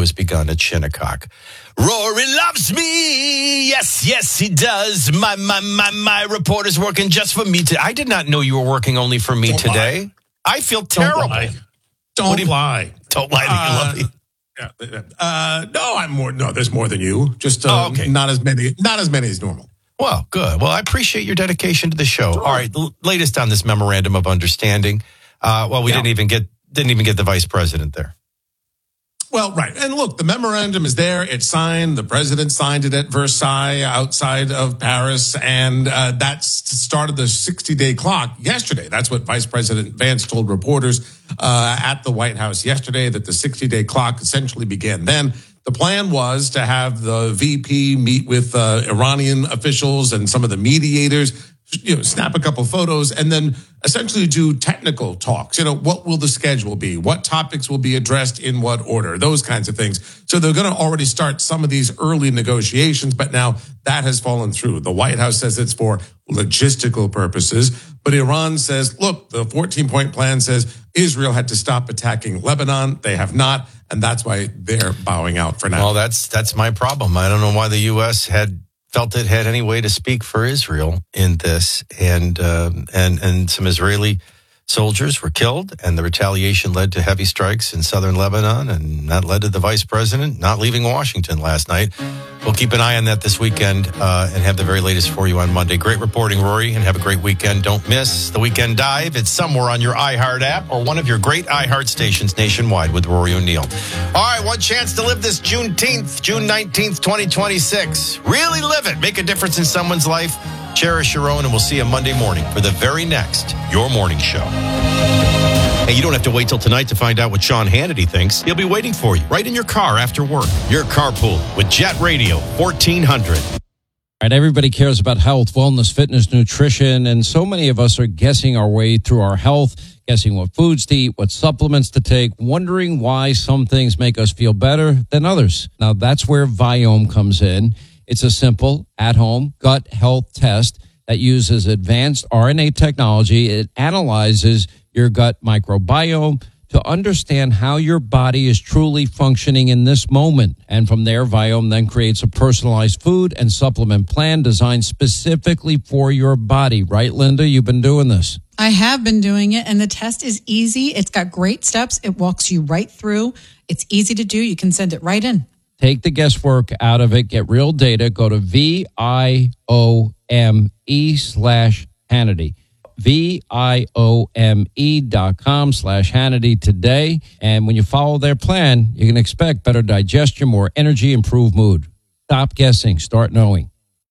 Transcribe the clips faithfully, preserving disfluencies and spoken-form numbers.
has begun at Shinnecock. Rory loves me. Yes, yes, he does. My, my, my, my reporter's working just for me today. I did not know you were working only for me Don't today. Lie. I feel terrible. Don't lie. Don't you, lie. Don't lie to uh, you, love me. Yeah, uh, no, I'm more. No, there's more than you. Just uh, oh, okay. not as many. Not as many as normal. Well, good. Well, I appreciate your dedication to the show. Sure. All right, l- latest on this memorandum of understanding. Uh, well, we yeah. didn't even get didn't even get the vice president there. Well, right. And look, the memorandum is there. It's signed. The president signed it at Versailles outside of Paris. And uh, that started the sixty-day clock yesterday. That's what Vice President Vance told reporters uh, at the White House yesterday, that the sixty-day clock essentially began then. The plan was to have the V P meet with uh, Iranian officials and some of the mediators, you know, snap a couple photos, and then essentially do technical talks. You know, what will the schedule be? What topics will be addressed in what order? Those kinds of things. So they're going to already start some of these early negotiations, but now that has fallen through. The White House says it's for logistical purposes, but Iran says, look, the fourteen-point plan says Israel had to stop attacking Lebanon. They have not, and that's why they're bowing out for now. Well, that's that's my problem. I don't know why the U S had felt it had any way to speak for Israel in this, and uh, and and some Israeli soldiers were killed, and the retaliation led to heavy strikes in southern Lebanon, and that led to the vice president not leaving Washington last night. We'll keep an eye on that this weekend uh, and have the very latest for you on Monday. Great reporting, Rory, and have a great weekend. Don't miss the Weekend Dive. It's somewhere on your iHeart app or one of your great iHeart stations nationwide with Rory O'Neill. All right, one chance to live this Juneteenth, June nineteenth, twenty twenty-six. Really live it. Make a difference in someone's life. Cherish your own, and we'll see you Monday morning for the very next Your Morning Show. Hey, you don't have to wait till tonight to find out what Sean Hannity thinks. He'll be waiting for you right in your car after work. Your carpool with Jet Radio fourteen hundred. All right, everybody cares about health, wellness, fitness, nutrition, and so many of us are guessing our way through our health, guessing what foods to eat, what supplements to take, wondering why some things make us feel better than others. Now, that's where Viome comes in. It's a simple, at-home gut health test that uses advanced R N A technology. It analyzes your gut microbiome to understand how your body is truly functioning in this moment. And from there, Viome then creates a personalized food and supplement plan designed specifically for your body. Right, Linda? You've been doing this. I have been doing it, and the test is easy. It's got great steps. It walks you right through. It's easy to do. You can send it right in. Take the guesswork out of it. Get real data. Go to V I O M E slash Hannity. V I O M E dot com slash Hannity today. And when you follow their plan, you can expect better digestion, more energy, improved mood. Stop guessing. Start knowing.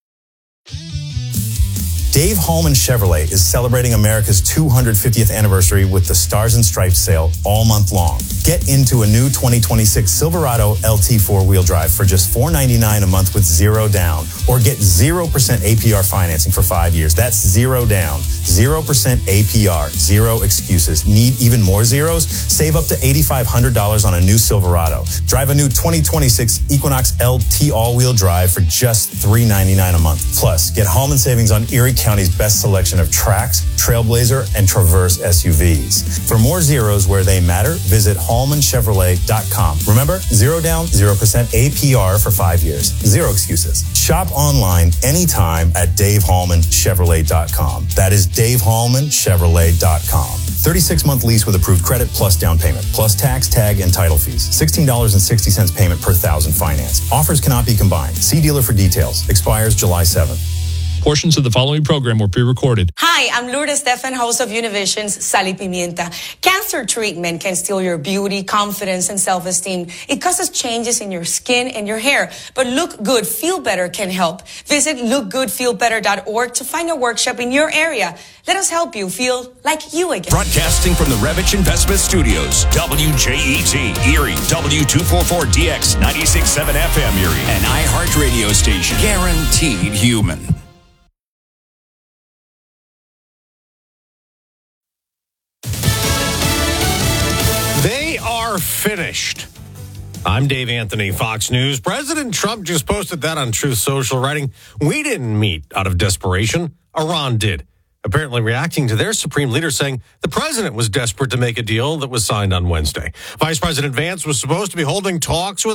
Dave Hallman Chevrolet is celebrating America's two hundred fiftieth anniversary with the Stars and Stripes sale all month long. Get into a new twenty twenty-six Silverado L T four-wheel drive for just four hundred ninety-nine dollars a month with zero down, or get zero percent A P R financing for five years. That's zero down, zero percent A P R, zero excuses. Need even more zeros? Save up to eight thousand five hundred dollars on a new Silverado. Drive a new twenty twenty-six Equinox L T all-wheel drive for just three hundred ninety-nine dollars a month. Plus, get Hallman savings on Erie County's best selection of Trax, Trailblazer, and Traverse S U Vs. For more zeros where they matter, visit Hallman Chevrolet dot com. Remember, zero down, zero percent A P R for five years. Zero excuses. Shop online anytime at Dave Hallman Chevrolet dot com. That is Dave Hallman Chevrolet dot com. thirty-six month lease with approved credit plus down payment, plus tax, tag, and title fees. sixteen dollars and sixty cents payment per thousand finance. Offers cannot be combined. See dealer for details. Expires July seventh. Portions of the following program were pre-recorded. Hi, I'm Lourdes Stefan, host of Univision's Sal y Pimienta. Cancer treatment can steal your beauty, confidence, and self-esteem. It causes changes in your skin and your hair. But Look Good, Feel Better can help. Visit look good feel better dot org to find a workshop in your area. Let us help you feel like you again. Broadcasting from the Revich Investment Studios, W J E T, Erie, W two forty-four D X, ninety-six point seven F M Erie, an iHeart radio station, guaranteed human. Finished. I'm Dave Anthony, Fox News. President Trump just posted that on Truth Social, writing, "We didn't meet out of desperation. Iran did." Apparently reacting to their supreme leader saying the president was desperate to make a deal that was signed on Wednesday. Vice President Vance was supposed to be holding talks with